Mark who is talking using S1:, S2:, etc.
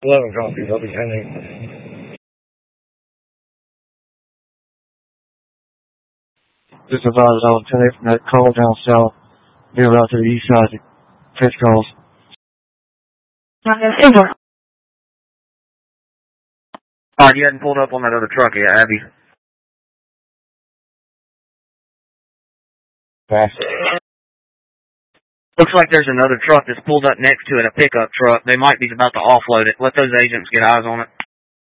S1: 11 copies, I'll be handing.
S2: This is on 10 from that call down south. Move out to the east side to catch calls.
S3: Over. Alright, you hadn't pulled up on that other truck yet, have you?
S1: Pass.
S3: Looks like there's another truck that's pulled up next to it, a pickup truck. They might be about to offload it. Let those agents get eyes on it.